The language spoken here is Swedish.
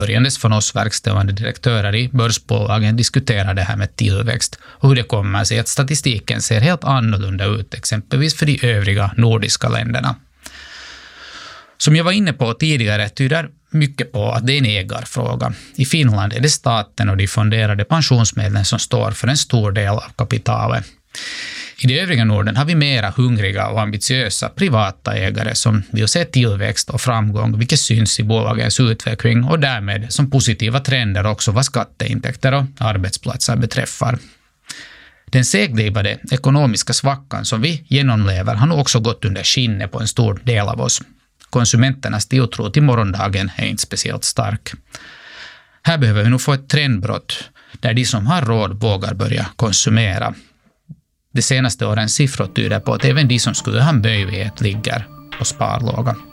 börjandes från oss verkställande direktörer i börsbolagen diskuterar det här med tillväxt och hur det kommer sig att statistiken ser helt annorlunda ut exempelvis för de övriga nordiska länderna. Som jag var inne på tidigare tyder mycket på att det är en ägarfråga. I Finland är det staten och de fonderade pensionsmedlen som står för en stor del av kapitalet. I det övriga Norden har vi mera hungriga och ambitiösa privata ägare som vill se tillväxt och framgång, vilket syns i bolagens utveckling och därmed som positiva trender också vad skatteintäkter och arbetsplatser beträffar. Den seglivade ekonomiska svackan som vi genomlever har nog också gått under skinnet på en stor del av oss. Konsumenternas tilltro till morgondagen är inte speciellt stark. Här behöver vi nog få ett trendbrott där de som har råd vågar börja konsumera. De senaste årens siffror tyder på att även de som skulle ha möjlighet ligger på sparlåga.